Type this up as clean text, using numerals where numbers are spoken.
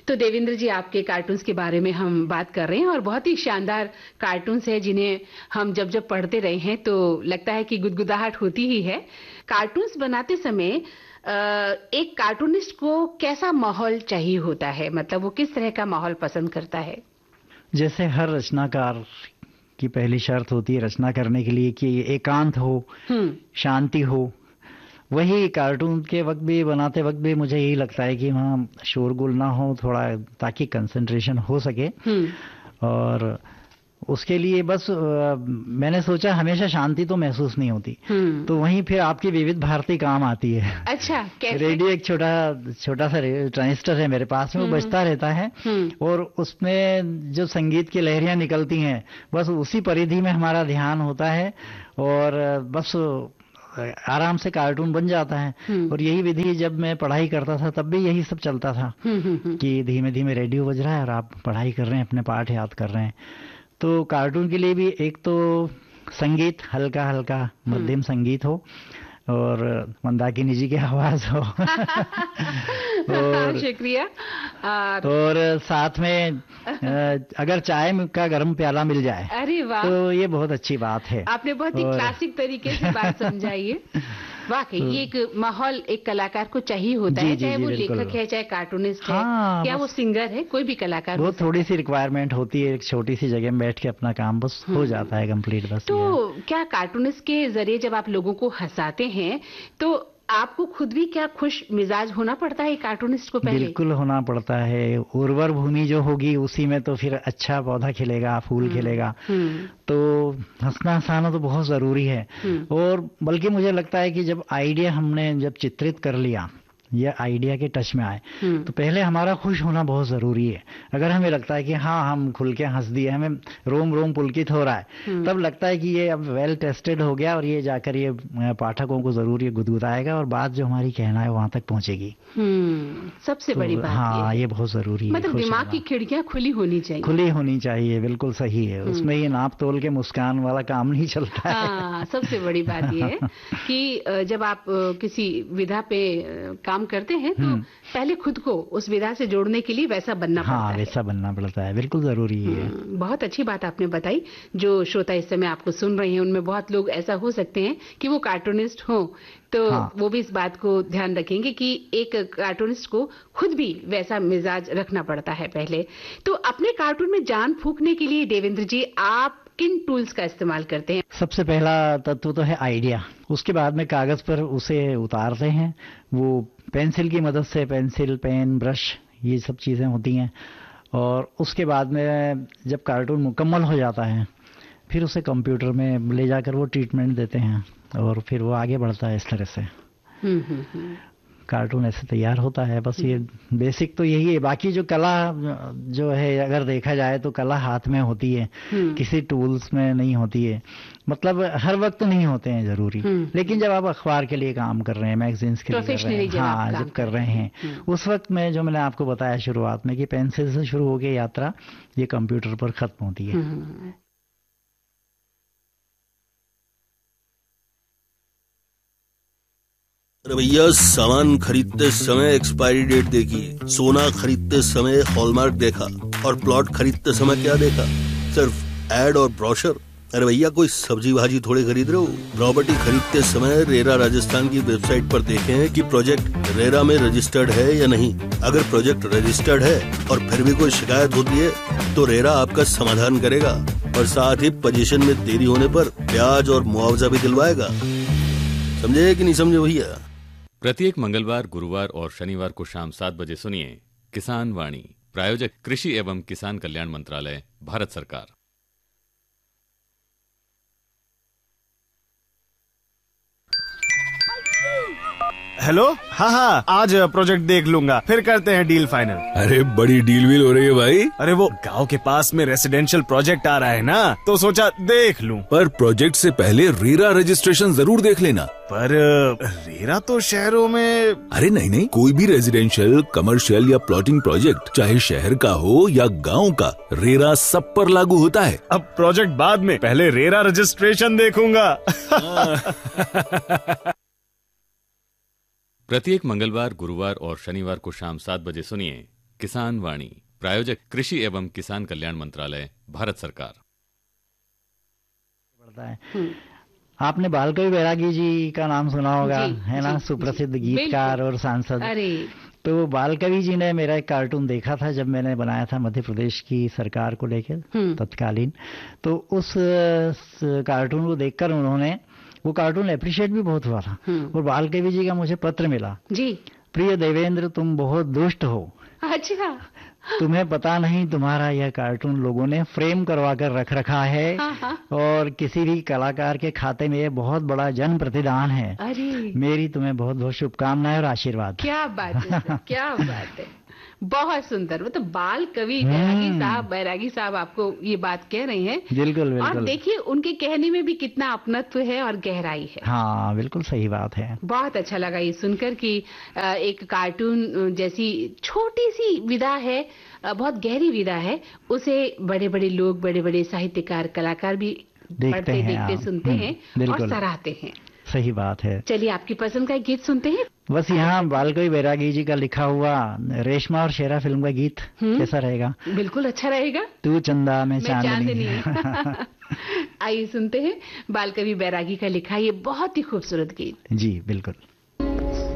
तो देवेंद्र जी, आपके कार्टून्स के बारे में हम बात कर रहे हैं और बहुत ही शानदार कार्टून्स हैं जिन्हें हम जब जब पढ़ते रहे हैं तो लगता है कि गुदगुदाहट होती ही है। कार्टून्स बनाते समय एक कार्टूनिस्ट को कैसा माहौल चाहिए होता है, मतलब वो किस तरह का माहौल पसंद करता है? जैसे हर रचनाकार की पहली शर्त होती है रचना करने के लिए कि एकांत हो, शांति हो। वही कार्टून के वक्त भी, बनाते वक्त भी मुझे यही लगता है कि वहाँ शोरगुल ना हो थोड़ा, ताकि कंसंट्रेशन हो सके। और उसके लिए बस मैंने सोचा हमेशा शांति तो महसूस नहीं होती, तो वहीं फिर आपकी विविध भारती काम आती है। अच्छा, कैसे? रेडियो एक छोटा सा ट्रांजिस्टर है मेरे पास में, वो बजता रहता है और उसमें जो संगीत की लहरियां निकलती हैं बस उसी परिधि में हमारा ध्यान होता है और बस आराम से कार्टून बन जाता है। और यही विधि जब मैं पढ़ाई करता था तब भी यही सब चलता था कि धीमे धीमे रेडियो बज रहा है और आप पढ़ाई कर रहे हैं, अपने पाठ याद कर रहे हैं। तो कार्टून के लिए भी एक तो संगीत हल्का हल्का मध्यम संगीत हो और मंदाकिनी जी की आवाज हो और शुक्रिया। और साथ में अगर चाय का गर्म प्याला मिल जाए, अरे वाह, तो ये बहुत अच्छी बात है। आपने बहुत ही क्लासिक तरीके से बात समझाई है। वाकई ये एक माहौल एक कलाकार को चाहिए होता है, चाहे वो लेखक है, चाहे कार्टूनिस्ट है, या वो सिंगर है, कोई भी कलाकार। वो थोड़ी सी रिक्वायरमेंट होती है, एक छोटी सी जगह में बैठ के अपना काम बस हो जाता है कंप्लीट बस। तो क्या कार्टूनिस्ट के जरिए जब आप लोगों को हंसाते हैं तो आपको खुद भी क्या खुश मिजाज होना पड़ता है कार्टूनिस्ट को? पहले बिल्कुल होना पड़ता है। उर्वर भूमि जो होगी उसी में तो फिर अच्छा पौधा खिलेगा, फूल खिलेगा। तो हंसना हंसाना तो बहुत जरूरी है। और बल्कि मुझे लगता है कि जब आइडिया हमने जब चित्रित कर लिया, ये आइडिया के टच में आए, तो पहले हमारा खुश होना बहुत जरूरी है। अगर हमें लगता है कि हाँ हम खुल के हंस दिए, हमें रोम रोम पुलकित हो रहा है, तब लगता है कि ये अब वेल टेस्टेड हो गया और ये जाकर ये पाठकों को जरूर ये गुदगुदाएगा और बात जो हमारी कहना है वहां तक पहुंचेगी। सबसे बड़ी बात हाँ, ये बहुत जरूरी है। मतलब दिमाग की खिड़कियां खुली होनी चाहिए। खुली होनी चाहिए, बिल्कुल सही है। उसमें ये नाप तोल के मुस्कान वाला काम नहीं चलता है। सबसे बड़ी बात ये है कि जब आप किसी विधा पे काम करते हैं तो पहले खुद को उस विधा से जोड़ने के लिए वैसा बनना पड़ता है। हाँ, वैसा बनना पड़ता है, बिल्कुल जरूरी है। बहुत अच्छी बात आपने बताई। जो श्रोता इस समय आपको सुन रहे हैं उनमें बहुत लोग ऐसा हो सकते हैं कि वो कार्टूनिस्ट हो, तो वो भी इस बात को ध्यान रखेंगे कि एक कार्टूनिस्ट को खुद भी वैसा मिजाज रखना पड़ता है पहले। तो अपने कार्टून में जान फूंकने के लिए देवेंद्र जी आप किन टूल्स का इस्तेमाल करते हैं? सबसे पहला तत्व तो है आइडिया। उसके बाद में कागज पर उसे उतारते हैं, वो पेंसिल की मदद से, पेंसिल, पेन, ब्रश, ये सब चीजें होती हैं। और उसके बाद में जब कार्टून मुकम्मल हो जाता है फिर उसे कंप्यूटर में ले जाकर वो ट्रीटमेंट देते हैं और फिर वो आगे बढ़ता है इस तरह से। कार्टून ऐसे तैयार होता है। बस ये बेसिक तो यही है। बाकी जो कला जो है अगर देखा जाए तो कला हाथ में होती है, किसी टूल्स में नहीं होती है। मतलब हर वक्त नहीं होते हैं जरूरी, लेकिन जब आप अखबार के लिए काम कर रहे हैं, मैगजीन्स के लिए कर रहे हैं, हाँ जब कर रहे हैं उस वक्त में जो मैंने आपको बताया शुरुआत में कि पेंसिल से शुरू हो गई यात्रा, ये कंप्यूटर पर खत्म होती है। अरे भैया, सामान खरीदते समय एक्सपायरी डेट देखी, सोना खरीदते समय हॉलमार्क देखा और प्लॉट खरीदते समय क्या देखा? सिर्फ एड और ब्रोशर। अरे भैया, कोई सब्जी भाजी थोड़े खरीद रहे हो। प्रॉपर्टी खरीदते समय रेरा राजस्थान की वेबसाइट पर देखें कि प्रोजेक्ट रेरा में रजिस्टर्ड है या नहीं। अगर प्रोजेक्ट रजिस्टर्ड है और फिर भी कोई शिकायत होती है तो रेरा आपका समाधान करेगा और साथ ही पोजीशन में देरी होने पर ब्याज और मुआवजा भी दिलवाएगा। समझे कि नहीं समझे भैया? प्रत्येक मंगलवार, गुरुवार और शनिवार को शाम 7 बजे सुनिए किसान वाणी। प्रायोजक कृषि एवं किसान कल्याण मंत्रालय, भारत सरकार। हेलो, हाँ, आज प्रोजेक्ट देख लूंगा, फिर करते हैं डील फाइनल। अरे बड़ी डील वील हो रही है भाई। अरे वो गांव के पास में रेसिडेंशियल प्रोजेक्ट आ रहा है ना, तो सोचा देख लूं। पर प्रोजेक्ट से पहले रेरा रजिस्ट्रेशन जरूर देख लेना। पर रेरा तो शहरों में। अरे नहीं, कोई भी रेजिडेंशियल, कमर्शियल या प्लॉटिंग प्रोजेक्ट, चाहे शहर का हो या गांव का, रेरा सब पर लागू होता है। अब प्रोजेक्ट बाद में, पहले रेरा रजिस्ट्रेशन देखूंगा। प्रत्येक मंगलवार, गुरुवार और शनिवार को शाम 7 बजे सुनिए किसान वाणी, प्रायोजक कृषि एवं किसान कल्याण मंत्रालय, भारत सरकार। आपने बालकवि बैरागी जी का नाम सुना होगा, है ना, सुप्रसिद्ध गीतकार और सांसद। अरे तो बालकवि जी ने मेरा एक कार्टून देखा था जब मैंने बनाया था मध्य प्रदेश की सरकार को लेकर तत्कालीन। तो उस कार्टून को देखकर उन्होंने वो कार्टून अप्रिशिएट भी बहुत हुआ था। और बालकवि जी का मुझे पत्र मिला जी, प्रिय देवेंद्र, तुम बहुत दुष्ट हो। अच्छा, तुम्हें पता नहीं तुम्हारा यह कार्टून लोगों ने फ्रेम करवा कर रख रखा है। और किसी भी कलाकार के खाते में ये बहुत बड़ा जन प्रतिदान है। अरे मेरी तुम्हें बहुत बहुत शुभकामनाएं और आशीर्वाद। क्या बात है सर, क्या बात है, बहुत सुंदर। वो तो बाल कवि बैरागी साहब आपको ये बात कह रहे हैं। बिल्कुल बिल्कुल। और देखिए उनके कहने में भी कितना अपनत्व है और गहराई है। हाँ बिल्कुल सही बात है। बहुत अच्छा लगा ये सुनकर कि एक कार्टून जैसी छोटी सी विधा है, बहुत गहरी विधा है, उसे बड़े बड़े लोग, बड़े बड़े साहित्यकार, कलाकार भी पढ़ते, देखते, सुनते हैं और सराहते हैं। सही बात है। चलिए आपकी पसंद का एक गीत सुनते हैं। बस यहाँ बालकवि बैरागी जी का लिखा हुआ रेशमा और शेरा फिल्म का गीत कैसा रहेगा? बिल्कुल अच्छा रहेगा। तू चंदा मैं चांदनी। आइए सुनते हैं बालकवि बैरागी का लिखा ये बहुत ही खूबसूरत गीत। जी बिल्कुल।